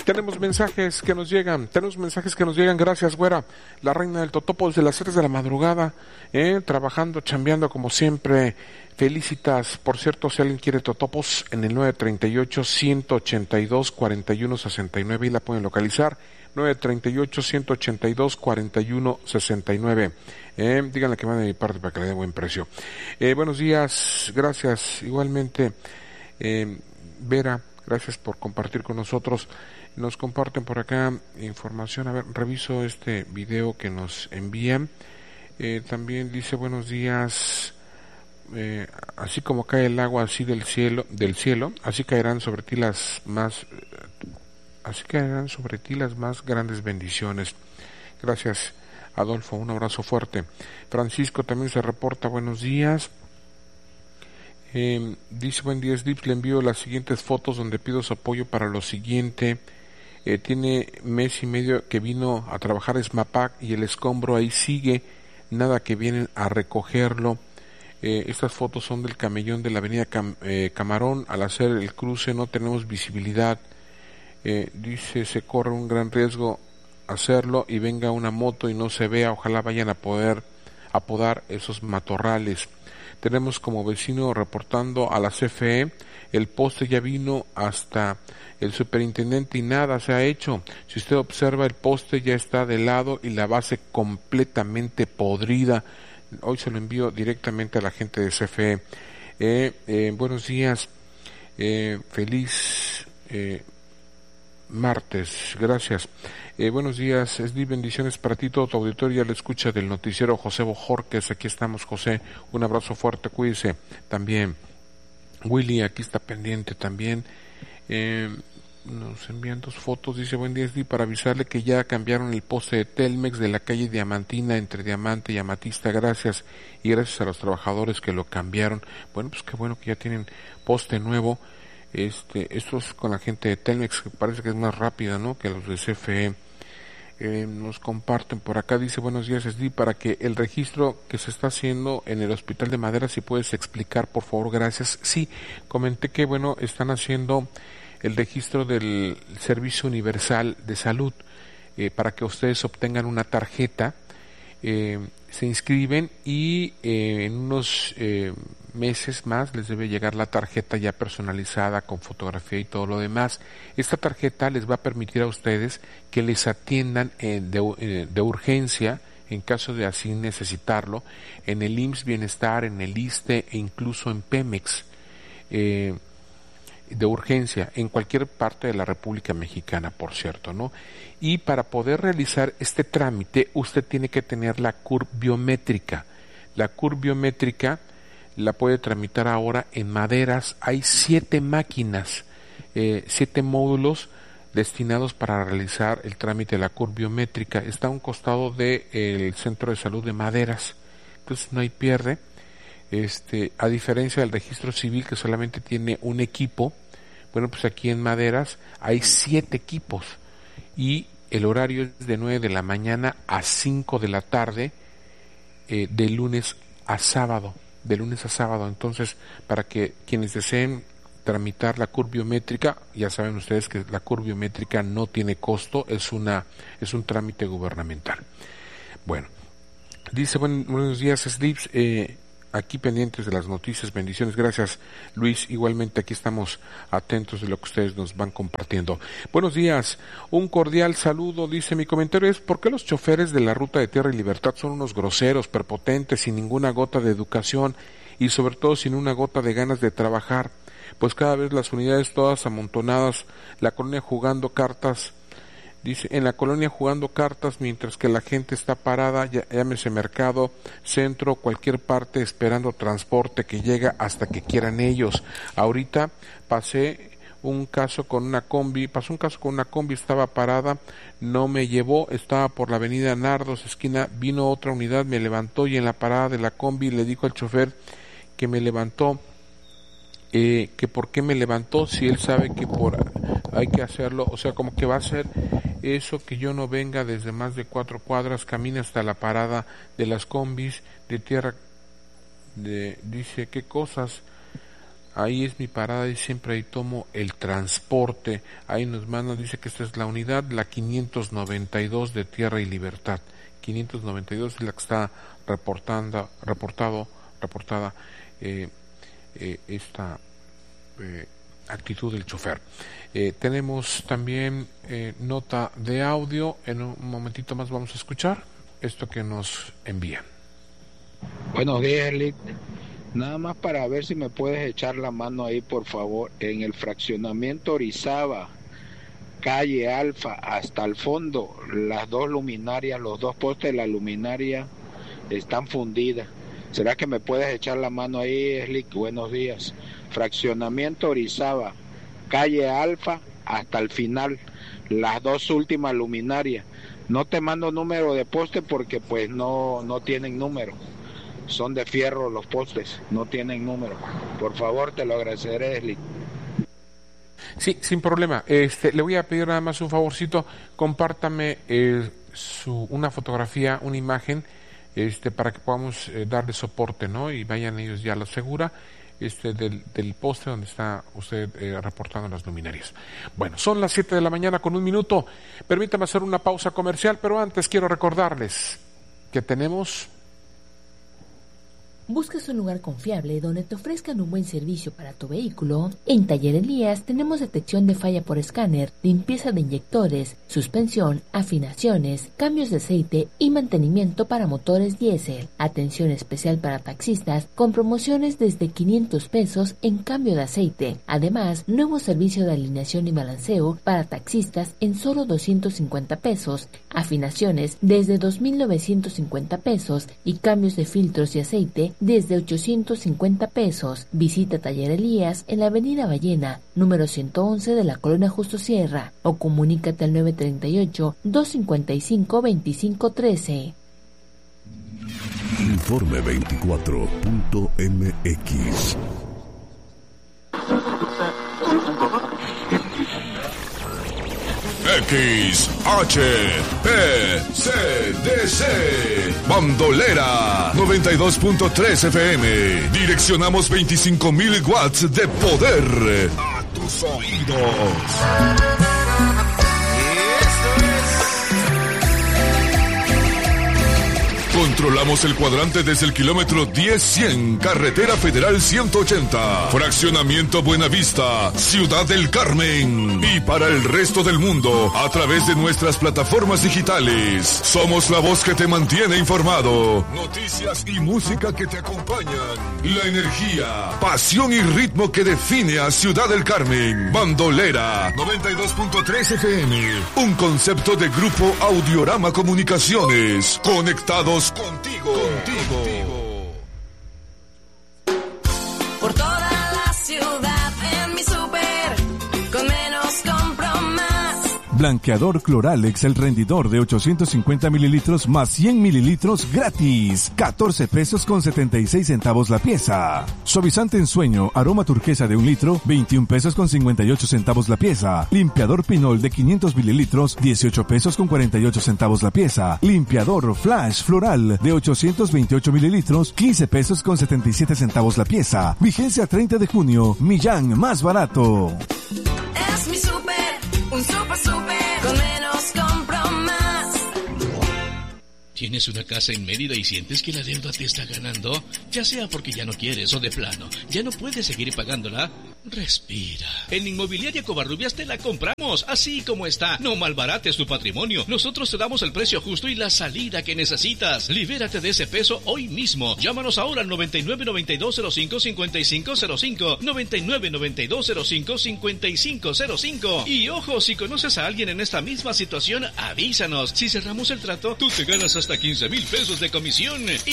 Tenemos mensajes que nos llegan, gracias, güera, la reina del Totopo desde las 7 de la madrugada, trabajando, chambeando como siempre. Felicitas, por cierto, si alguien quiere totopos, en el 938-182-4169 y la pueden localizar, 938-182-4169. Díganle que van de mi parte para que le dé buen precio. Buenos días, gracias, igualmente, Vera, gracias por compartir con nosotros. Nos comparten por acá información, a ver, reviso este video que nos envían. También dice, buenos días, así como cae el agua así del cielo, así caerán sobre ti las más grandes bendiciones. Gracias, Adolfo, un abrazo fuerte. Francisco también se reporta, buenos días. Dice, buen día, Slips, le envío las siguientes fotos donde pido su apoyo para lo siguiente. Tiene mes y medio que vino a trabajar SMAPAC y el escombro ahí sigue, nada que vienen a recogerlo. Estas fotos son del camellón de la avenida Camarón. Al hacer el cruce no tenemos visibilidad. Dice, se corre un gran riesgo hacerlo y venga una moto y no se vea. Ojalá vayan a poder apodar esos matorrales. Tenemos como vecino reportando a la CFE, el poste ya vino hasta el superintendente y nada se ha hecho. Si usted observa, el poste ya está de lado y la base completamente podrida. Hoy se lo envío directamente a la gente de CFE. Buenos días, feliz martes, gracias. Buenos días, es bendiciones para ti, todo tu auditorio, la escucha del noticiero José Bojorquez. Aquí estamos, José, un abrazo fuerte, cuídese. También Willy aquí está pendiente también. Nos envían 2 fotos, dice, buen día, Sdi, para avisarle que ya cambiaron el poste de Telmex de la calle Diamantina entre Diamante y Amatista. Gracias, y gracias a los trabajadores que lo cambiaron. Bueno, pues qué bueno que ya tienen poste nuevo. Esto es con la gente de Telmex, que parece que es más rápida, ¿no?, que los de CFE. Nos comparten por acá, dice, buenos días, Sdi, para que el registro que se está haciendo en el Hospital de Madera, si puedes explicar, por favor, gracias. Sí, comenté que, bueno, están haciendo el registro del Servicio Universal de Salud, para que ustedes obtengan una tarjeta, se inscriben y en unos meses más les debe llegar la tarjeta ya personalizada con fotografía y todo lo demás. Esta tarjeta les va a permitir a ustedes que les atiendan de urgencia, en caso de así necesitarlo, en el IMSS Bienestar, en el ISSSTE e incluso en Pemex, de urgencia, en cualquier parte de la República Mexicana, por cierto, ¿no? Y para poder realizar este trámite, usted tiene que tener la CUR biométrica. La CUR biométrica la puede tramitar ahora en Maderas. Hay 7 máquinas, 7 módulos destinados para realizar el trámite de la CUR biométrica. Está a un costado del Centro de Salud de Maderas. Entonces no hay pierde. A diferencia del registro civil, que solamente tiene un equipo, bueno, pues aquí en Maderas hay 7 equipos y el horario es de 9 de la mañana a 5 de la tarde, de lunes a sábado. Entonces, para que quienes deseen tramitar la CUR biométrica, ya saben ustedes que la CUR biométrica no tiene costo, es un trámite gubernamental. Bueno, dice, buenos días, Slips, aquí pendientes de las noticias, bendiciones, gracias, Luis, igualmente aquí estamos atentos de lo que ustedes nos van compartiendo. Buenos días, un cordial saludo, dice, mi comentario es, ¿por qué los choferes de la Ruta de Tierra y Libertad son unos groseros, prepotentes, sin ninguna gota de educación y sobre todo sin una gota de ganas de trabajar? Pues cada vez las unidades todas amontonadas, la colonia jugando cartas. Dice, en la colonia jugando cartas mientras que la gente está parada, llámese mercado, centro, cualquier parte, esperando transporte que llega hasta que quieran ellos. Ahorita pasó un caso con una combi, estaba parada, no me llevó, estaba por la avenida Nardos, esquina, vino otra unidad, me levantó y en la parada de la combi le dijo al chofer que me levantó, que por qué me levantó si él sabe que hay que hacerlo, o sea, como que va a ser eso que yo no venga desde más de 4 cuadras, camine hasta la parada de las combis de tierra, dice, ¿qué cosas? ahí es mi parada y siempre ahí tomo el transporte. Ahí nos manda, dice que esta es la unidad, la 592 de Tierra y Libertad. 592 es la que está reportada esta actitud del chofer. Tenemos también nota de audio. En un momentito más vamos a escuchar esto que nos envían. Buenos días, Lick. Nada más para ver si me puedes echar la mano ahí, por favor, en el fraccionamiento Orizaba, calle Alfa, hasta el fondo, las dos luminarias, los dos postes de la luminaria están fundidas. ¿Será que me puedes echar la mano ahí, Slick? Buenos días. Fraccionamiento Orizaba, calle Alfa, hasta el final, las dos últimas luminarias. No te mando número de poste porque pues no tienen número. Son de fierro los postes, no tienen número. Por favor, te lo agradeceré, Slick. Sí, sin problema. Le voy a pedir nada más un favorcito. Compártame una fotografía, una imagen, para que podamos darle soporte, ¿no? Y vayan ellos ya a la segura, del poste donde está usted reportando las luminarias. Bueno, son las 7 de la mañana con 1 minuto. Permítame hacer una pausa comercial, pero antes quiero recordarles que tenemos... ¿Buscas un lugar confiable donde te ofrezcan un buen servicio para tu vehículo? En Taller Elías tenemos detección de falla por escáner, limpieza de inyectores, suspensión, afinaciones, cambios de aceite y mantenimiento para motores diésel. Atención especial para taxistas con promociones desde 500 pesos en cambio de aceite. Además, nuevo servicio de alineación y balanceo para taxistas en solo 250 pesos. Afinaciones desde 2.950 pesos y cambios de filtros y aceite desde 850 pesos. Visita Taller Elías en la Avenida Ballena, número 111 de la Colonia Justo Sierra, o comunícate al 938-255-2513. Informe 24.mx. XHPCDC Bandolera 92.3 FM. Direccionamos 25,000 watts de poder a tus oídos. Controlamos el cuadrante desde el kilómetro 10-100, Carretera Federal 180, Fraccionamiento Buenavista, Ciudad del Carmen. Y para el resto del mundo, a través de nuestras plataformas digitales. Somos la voz que te mantiene informado. Noticias y música que te acompañan. La energía, pasión y ritmo que define a Ciudad del Carmen. Bandolera 92.3 FM. Un concepto de Grupo Audiorama Comunicaciones. Conectados contigo. Por toda la ciudad en mi súper, con menos compro más. Blanqueador Cloralex, el rendidor de 850 mililitros más 100 mililitros gratis. 14 pesos con 76 centavos la pieza. Suavizante en sueño, aroma turquesa de 1 litro, 21 pesos con 58 centavos la pieza. Limpiador Pinol de 500 mililitros, 18 pesos con 48 centavos la pieza. Limpiador Flash Floral de 828 mililitros, 15 pesos con 77 centavos la pieza. Vigencia 30 de junio, Millán más barato. Es mi súper, un súper, con menos compro más. ¿Tienes una casa en Mérida y sientes que la deuda te está ganando? Ya sea porque ya no quieres o de plano, ya no puedes seguir pagándola. Respira. En Inmobiliaria Covarrubias te la compramos, así como está. No malbarates tu patrimonio. Nosotros te damos el precio justo y la salida que necesitas. Libérate de ese peso hoy mismo. Llámanos ahora al 9992055505, 9992055505. Y ojo, si conoces a alguien en esta misma situación, avísanos. Si cerramos el trato, tú te ganas hasta 15,000 pesos de comisión.